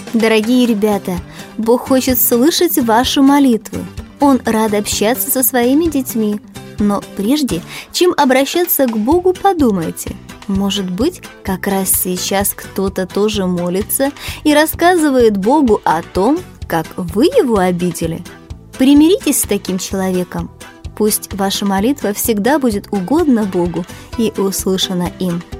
Дорогие ребята, Бог хочет слышать ваши молитвы. Он рад общаться со своими детьми. Но прежде чем обращаться к Богу, подумайте, может быть, как раз сейчас кто-то тоже молится и рассказывает Богу о том, как вы его обидели. Примиритесь с таким человеком. Пусть ваша молитва всегда будет угодна Богу и услышана им.